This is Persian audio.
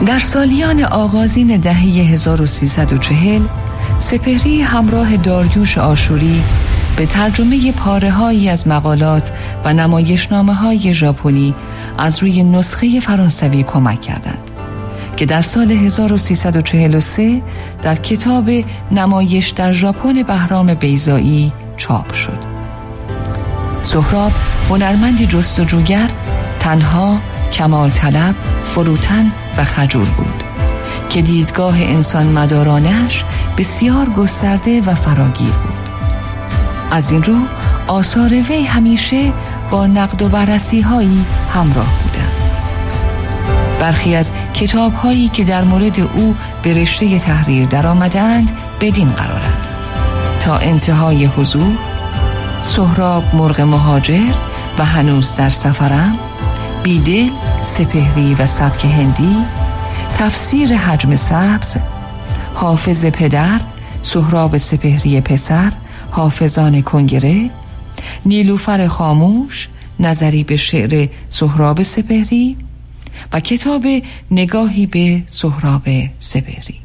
در سالیان آغازین دهه 1340 سپهری همراه داریوش آشوری به ترجمه پاره‌هایی از مقالات و نمایشنامه‌های ژاپنی از روی نسخه فرانسوی کمک کردند که در سال 1343 در کتاب نمایش در ژاپن بهرام بیضایی چاپ شد. سهراب هنرمندی جستجوگر، تنها، کمال طلب، فروتن و خجول بود که دیدگاه انسان مدارانش بسیار گسترده و فراگیر بود. از این رو آثار وی همیشه با نقد و بررسی‌هایی همراه بودند. برخی از کتاب‌هایی که در مورد او به رشته تحریر درآمدند بدین قرارند: تا انتهای حضور، سهراب مرغ مهاجر و هنوز در سفرم، بیدل، سپهری و سبک هندی، تفسیر حجم سبز، حافظ پدر، سهراب سپهری پسر، حافظان کنگره، نیلوفر خاموش، نظری به شعر سهراب سپهری و کتاب نگاهی به سهراب سپهری.